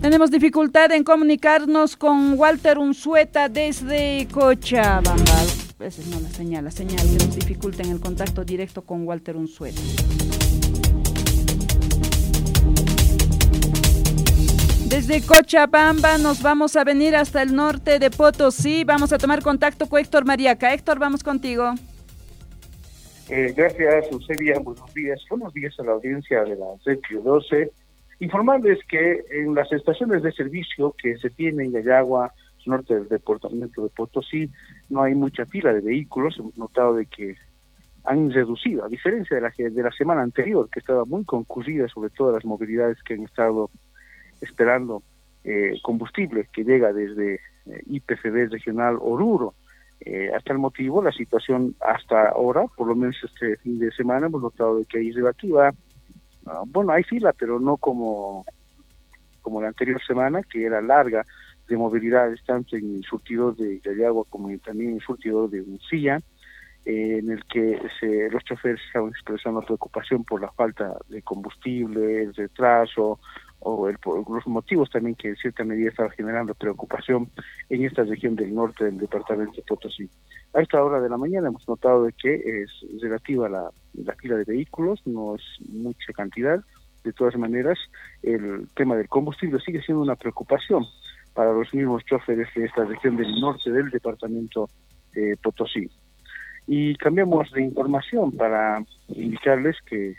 Tenemos dificultad en comunicarnos con Walter Unzueta desde Cochabamba. Esa es la señal que nos dificulta en el contacto directo con Walter Unzueta. Desde Cochabamba nos vamos a venir hasta el norte de Potosí. Vamos a tomar contacto con Héctor Mariaca. Héctor, vamos contigo. Gracias, Eusebia. Buenos días. Buenos días a la audiencia de la Radio 12. Informarles que en las estaciones de servicio que se tienen en Yayagua, norte del departamento de Potosí, no hay mucha fila de vehículos. Hemos notado de que han reducido, a diferencia de la semana anterior, que estaba muy concurrida, sobre todo las movilidades que han estado esperando combustible que llega desde IPFB regional Oruro. Hasta el motivo, la situación hasta ahora, por lo menos este fin de semana, hemos notado de que hay relativa. Bueno, hay fila, pero no como la anterior semana, que era larga de movilidades, tanto en el surtidor de Yayagua como también en el surtidor de Uncilla, en el que los choferes estaban expresando preocupación por la falta de combustible, el retraso, o los motivos también que en cierta medida estaba generando preocupación en esta región del norte del departamento de Potosí. A esta hora de la mañana hemos notado de que es relativa la fila de vehículos, no es mucha cantidad. De todas maneras, el tema del combustible sigue siendo una preocupación para los mismos choferes de esta región del norte del departamento de Potosí. Y cambiamos de información para indicarles que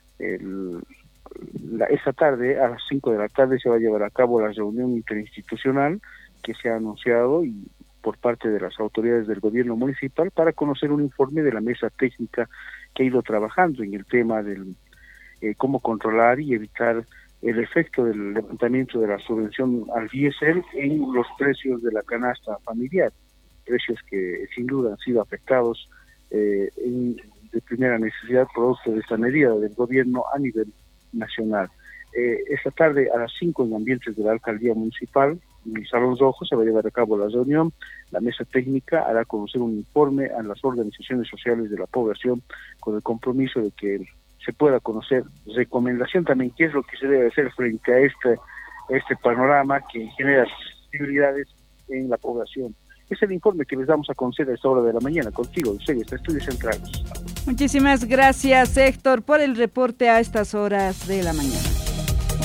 esta tarde, a las 5 de la tarde, se va a llevar a cabo la reunión interinstitucional que se ha anunciado y por parte de las autoridades del gobierno municipal para conocer un informe de la mesa técnica que ha ido trabajando en el tema del cómo controlar y evitar el efecto del levantamiento de la subvención al diésel en los precios de la canasta familiar, precios que sin duda han sido afectados de primera necesidad producto de esta medida del gobierno a nivel nacional. Esta tarde a las 5 en ambientes de la alcaldía municipal, en el Salón Rojo, se va a llevar a cabo la reunión. La mesa técnica hará conocer un informe a las organizaciones sociales de la población con el compromiso de que se pueda conocer recomendación también qué es lo que se debe hacer frente a este panorama que genera sensibilidades en la población. Es el informe que les damos a conocer a esta hora de la mañana. Contigo, Eusebia, está Estudios Centrales. Muchísimas gracias, Héctor, por el reporte a estas horas de la mañana.